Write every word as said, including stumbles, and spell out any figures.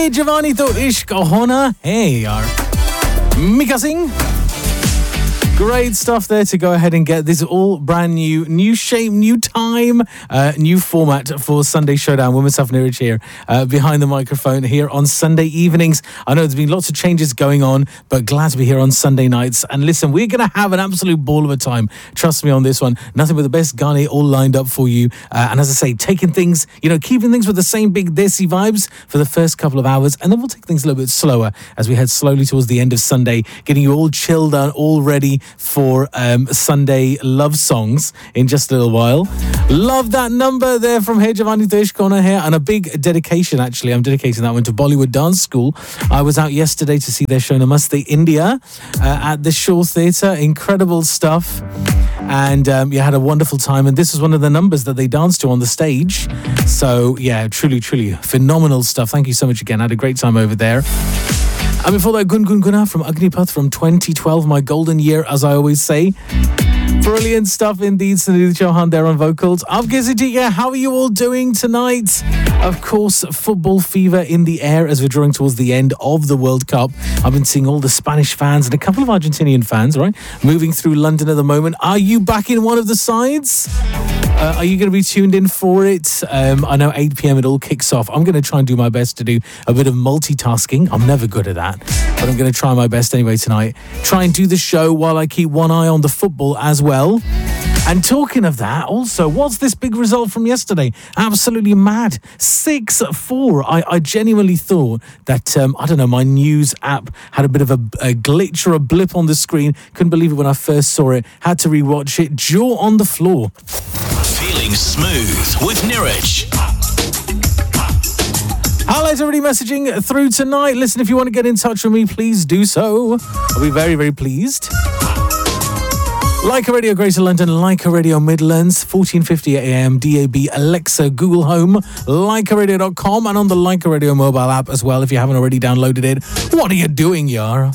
Hey Jawani To Ishq Hona Hai yaar. Mika Singh. Great stuff there to go ahead and get. This is all brand new, new shape, new time, uh, new format for Sunday Showdown. With myself, Niraj here, uh, behind the microphone here on Sunday evenings. I know there's been lots of changes going on, but glad to be here on Sunday nights. And listen, we're going to have an absolute ball of a time. Trust me on this one. Nothing but the best Ghani all lined up for you. Uh, and as I say, taking things, you know, keeping things with the same big desi vibes for the first couple of hours. And then we'll take things a little bit slower as we head slowly towards the end of Sunday, getting you all chilled out, all ready for um, Sunday love songs in just a little while. Love that number there from Hey Jawani To Ishq Hona Hai, and a big dedication actually. I'm dedicating that one to Bollywood Dance School. I was out yesterday to see their show Namaste India uh, at the Shaw Theatre. Incredible stuff. And um, you had a wonderful time, and this is one of the numbers that they danced to on the stage. So yeah, truly, truly phenomenal stuff. Thank you so much again. I had a great time over there. And before that, Gun Gun Guna from Agnipath from twenty twelve, my golden year, as I always say. Brilliant stuff indeed. Sunil Chauhan there on vocals. Avgezidika, how are you all doing tonight? Of course, football fever in the air as we're drawing towards the end of the World Cup. I've been seeing all the Spanish fans and a couple of Argentinian fans, right, moving through London at the moment. Are you back in one of the sides? Uh, are you going to be tuned in for it? Um, I know eight p.m. it all kicks off. I'm going to try and do my best to do a bit of multitasking. I'm never good at that, but I'm going to try my best anyway tonight. Try and do the show while I keep one eye on the football as well. And talking of that, also, what's this big result from yesterday? Absolutely mad. six four. I, I genuinely thought that, um, I don't know, my news app had a bit of a, a glitch or a blip on the screen. Couldn't believe it when I first saw it. Had to rewatch it. Jaw on the floor. Feeling smooth with Niraj. Highlights already messaging through tonight. Listen, if you want to get in touch with me, please do so. I'll be very, very pleased. Leica Radio Greater London, Leica Radio Midlands, fourteen fifty A M, D A B, Alexa, Google Home, leica radio dot com, and on the Leica Radio mobile app as well if you haven't already downloaded it. What are you doing, yar?